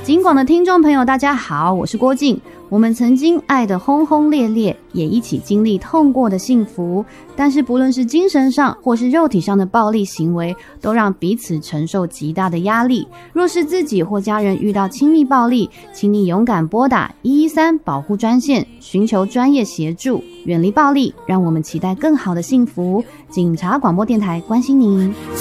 警广的听众朋友大家好，我是郭静。我们曾经爱得轰轰烈烈，也一起经历痛过的幸福，但是不论是精神上或是肉体上的暴力行为，都让彼此承受极大的压力。若是自己或家人遇到亲密暴力，请你勇敢拨打113保护专线，寻求专业协助，远离暴力，让我们期待更好的幸福。警察广播电台关心您。